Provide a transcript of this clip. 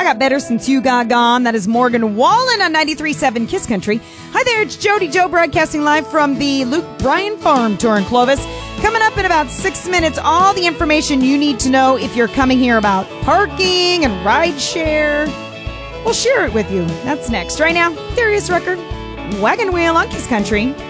I got better since you got gone. That is Morgan Wallen on 93.7 Kiss Country. Hi there, it's Jody Joe broadcasting live from the Luke Bryan Farm Tour in Clovis. Coming up in about 6 minutes, all the information you need to know if you're coming here about parking and ride share. We'll share it with you. That's next. Right now, Darius Rucker, Wagon Wheel on Kiss Country.